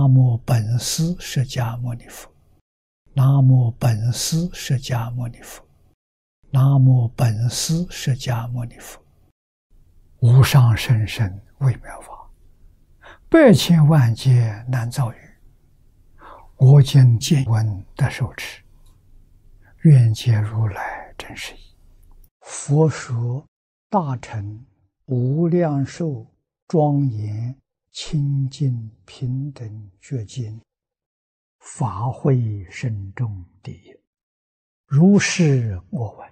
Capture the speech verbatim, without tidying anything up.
南无本师释迦牟尼佛，南无本师释迦牟尼佛，南无本师释迦牟尼佛。无上甚深微妙法，百千万劫难遭遇。我今见闻得受持，愿解如来真实义。佛说大乘无量寿庄严清净平等觉经，法会深重第一。如是我闻，